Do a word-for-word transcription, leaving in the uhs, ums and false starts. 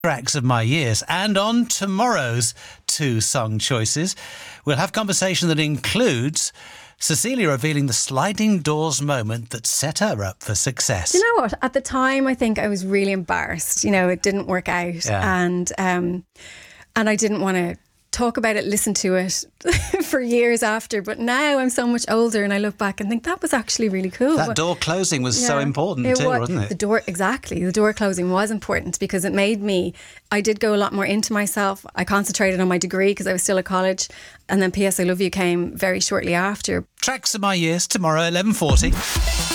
Tracks of my years. And on tomorrow's two song choices, we'll have conversation that includes Cecilia revealing the sliding doors moment that set her up for success. Do you know what? At the time, I think I was really embarrassed. You know, it didn't work out, Yeah. and um, and I didn't want to talk about it, listen to it for years after. But now I'm so much older, and I look back and think that was actually really cool. That door closing was so Yeah, important it too, was, wasn't it? The door, exactly. The door closing was important because it made me, I did go a lot more into myself. I concentrated on my degree because I was still at college. And then P S I Love You came very shortly after. Tracks of my years tomorrow, eleven forty.